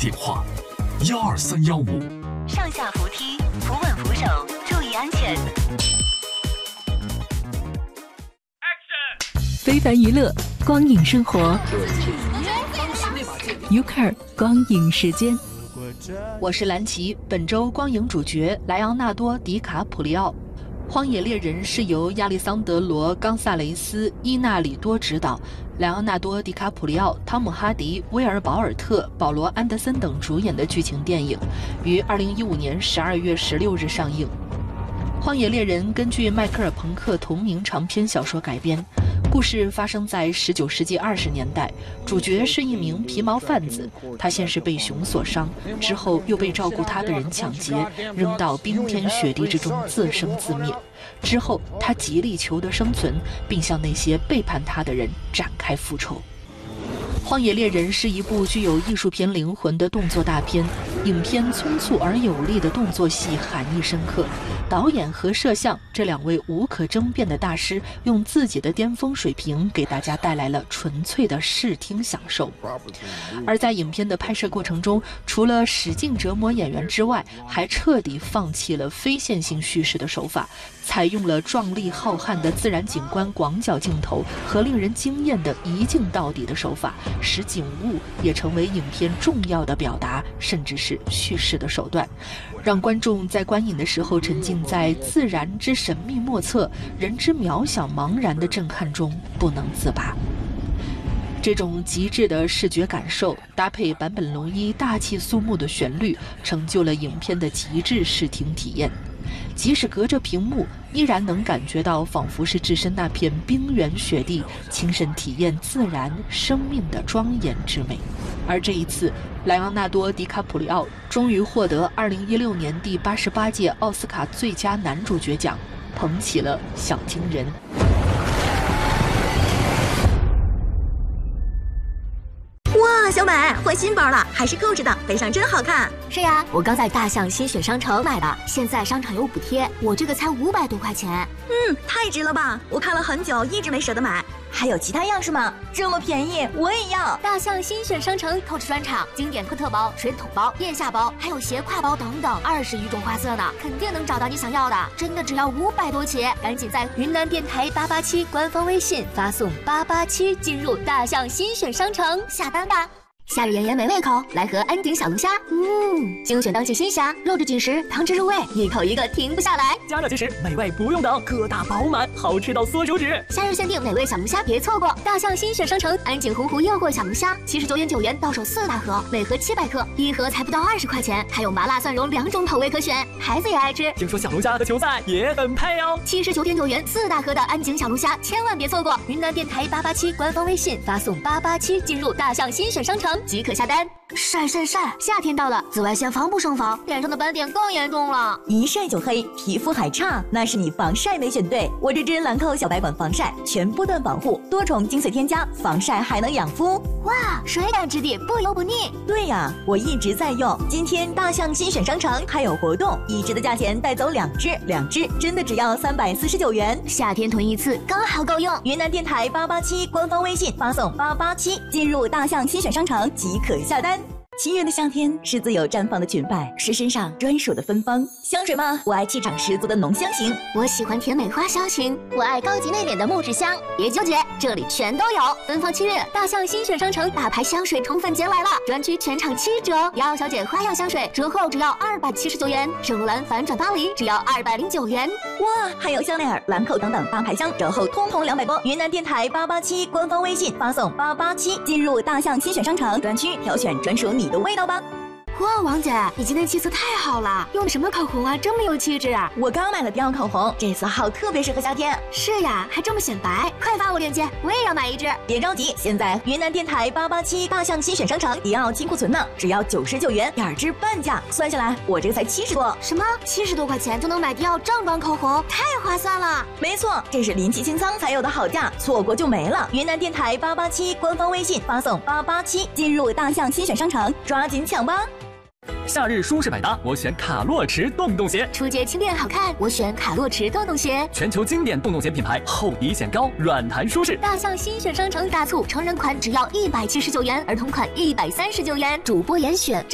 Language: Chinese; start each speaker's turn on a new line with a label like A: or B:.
A: 电话12315。
B: 上下扶梯，扶稳扶手，注意安全。
C: 非凡娱乐，光影生活。UCAR 光影时间。
D: 我是蓝旗，本周光影主角莱昂纳多·迪卡普里奥。《荒野猎人》是由亚历桑德罗·冈萨雷斯、伊纳里多执导，莱昂纳多·迪卡普里奥、汤姆·哈迪、威尔·保尔特、保罗·安德森等主演的剧情电影，于2015年12月16日上映。《荒野猎人》根据迈克尔·朋克同名长篇小说改编，故事发生在19世纪20年代，主角是一名皮毛贩子，他先是被熊所伤，之后又被照顾他的人抢劫，扔到冰天雪地之中自生自灭。之后他极力求得生存，并向那些背叛他的人展开复仇。《荒野猎人》是一部具有艺术片灵魂的动作大片，影片匆促而有力的动作戏含义深刻。导演和摄像这两位无可争辩的大师，用自己的巅峰水平给大家带来了纯粹的视听享受。而在影片的拍摄过程中，除了使劲折磨演员之外，还彻底放弃了非线性叙事的手法，采用了壮丽浩瀚的自然景观广角镜头和令人惊艳的一镜到底的手法，使景物也成为影片重要的表达，甚至是叙事的手段，让观众在观影的时候沉浸在自然之神秘莫测、人之渺小茫然的震撼中不能自拔。这种极致的视觉感受，搭配坂本龙一大气肃穆的旋律，成就了影片的极致视听体验。即使隔着屏幕，依然能感觉到仿佛是置身那片冰原雪地，亲身体验自然生命的庄严之美。而这一次，莱昂纳多·迪卡普里奥终于获得2016年第88届奥斯卡最佳男主角奖，捧起了小金人。
E: 哇，小美换新包了，还是购置的，背上真好看。
F: 是呀，我刚在大象新选商城买的，现在商场有补贴，我这个才500多块钱。
E: 太值了吧！我看了很久，一直没舍得买。还有其他样式吗？这么便宜，我也要！
F: 大象新选商城购置专场，经典昆特包、水桶包、腋下包，还有斜挎包等等，20余种花色呢，肯定能找到你想要的。真的只要500多起，赶紧在云南电台887官方微信发送887进入大象新选商城下单吧。夏日炎炎没胃口，来盒安鼎小龙虾。精选当季新虾，肉质紧实，汤汁入味，一口一个停不下来。
G: 加热即食，美味不用等，个大饱满，好吃到缩手指。
F: 夏日限定美味小龙虾，别错过！大象新选商城安鼎洪湖诱惑小龙虾，79.9元到手4大盒，每盒700克，一盒才不到20块钱，还有麻辣蒜蓉2种口味可选，孩子也爱吃。
G: 听说小龙虾和球赛也很配哦。
F: 79.9元4大盒的安鼎小龙虾，千万别错过！云南电台887官方微信发送887进入大象新选商城即可下单。晒！夏天到了，紫外线防不胜防，脸上的斑点更严重了。
E: 一晒就黑，皮肤还差，那是你防晒没选对。我这支兰蔻小白管防晒，全波段保护，多重精粹添加，防晒还能养肤。
F: 哇，水感质地，不油不腻。
E: 对呀，我一直在用。今天大象新选商城还有活动，1支的价钱带走2支真的只要349元。
F: 夏天囤一次刚好够用。
E: 云南电台887官方微信发送887进入大象新选商城即可下单。7月的夏天是自由绽放的裙摆，是身上专属的芬芳。香水吗？我爱气场十足的浓香型，
F: 我喜欢甜美花香型，我爱高级内敛的木质香。别纠结，这里全都有。芬芳7月，大象新选商城大牌香水宠粉节来了，专区全场7折。瑶瑶小姐花样香水折后只要279元，圣罗兰反转巴黎只要209元。
E: 哇，还有香奈儿、兰蔻等等大牌香折后通通200多。云南电台887官方微信发送887进入大象新选商城专区，挑选专属你的味道吧。
F: 哇，王姐，你今天气色太好了，用的什么口红啊？这么有气质啊！
E: 我刚买了迪奥口红，这色号特别适合夏天。
F: 是呀，还这么显白，快发我链接，我也要买1支。
E: 别着急，现在云南电台887大象新选商城迪奥清库存呢，只要99元，2支半价，算下来我这个才70多。
F: 什么？70多块钱就能买迪奥正版口红，太划算了！
E: 没错，这是临期清仓才有的好价，错过就没了。云南电台887官方微信发送887进入大象新选商城，抓紧抢吧！
G: 夏日舒适百搭，我选卡洛驰洞洞鞋。
F: 出街轻便好看，我选卡洛驰洞洞鞋。
G: 全球经典洞洞鞋品牌，厚底显高，软弹舒适。
F: 大象新选商城大促，成人款只要179元，儿童款139元。主播严选。